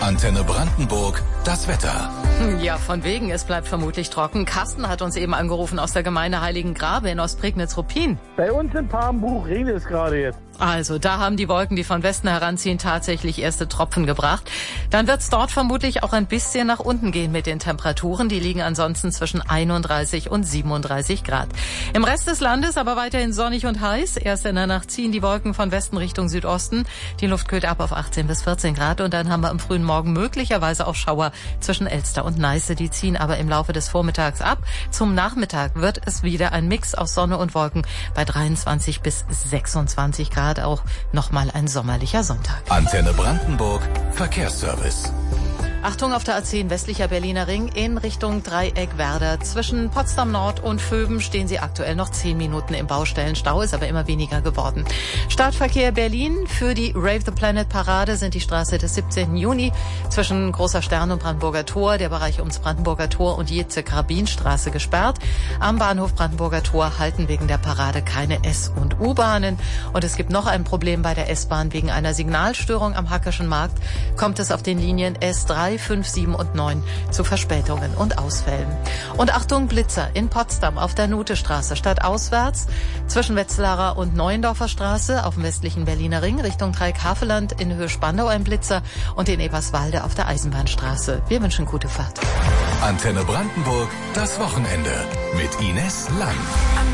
Antenne Brandenburg, das Wetter. Ja, von wegen, es bleibt vermutlich trocken. Carsten hat uns eben angerufen aus der Gemeinde Heiligengrabe in Ostprignitz-Ruppin. Bei uns in Papenbruch regnet es gerade jetzt. Also, da haben die Wolken, die von Westen heranziehen, tatsächlich erste Tropfen gebracht. Dann wird's dort vermutlich auch ein bisschen nach unten gehen mit den Temperaturen. Die liegen ansonsten zwischen 31 und 37 Grad. Im Rest des Landes aber weiterhin sonnig und heiß. Erst in der Nacht ziehen die Wolken von Westen Richtung Südosten. Die Luft kühlt ab auf 18 bis 14 Grad. Und dann haben wir am frühen Morgen möglicherweise auch Schauer zwischen Elster und Neiße. Die ziehen aber im Laufe des Vormittags ab. Zum Nachmittag wird es wieder ein Mix aus Sonne und Wolken bei 23 bis 26 Grad. Auch nochmal ein sommerlicher Sonntag. Antenne Brandenburg, Verkehrsservice. Achtung auf der A10 westlicher Berliner Ring in Richtung Dreieck Werder. Zwischen Potsdam Nord und Vöben stehen Sie aktuell noch 10 Minuten im Baustellenstau, ist aber immer weniger geworden. Startverkehr Berlin für die Rave the Planet Parade sind die Straße des 17. Juni zwischen Großer Stern und Brandenburger Tor, der Bereich ums Brandenburger Tor und Jetze-Karabinstraße gesperrt. Am Bahnhof Brandenburger Tor halten wegen der Parade keine S- und U-Bahnen. Und es gibt noch ein Problem bei der S-Bahn. Wegen einer Signalstörung am Hackerschen Markt kommt es auf den Linien S3, 5, 7 und 9 zu Verspätungen und Ausfällen. Und Achtung, Blitzer in Potsdam auf der Nutestraße stadtauswärts zwischen Wetzlarer und Neuendorfer Straße auf dem westlichen Berliner Ring Richtung Dreieck-Havelland in Höhe Spandau ein Blitzer und in Eberswalde auf der Eisenbahnstraße. Wir wünschen gute Fahrt. Antenne Brandenburg, das Wochenende mit Ines Lang.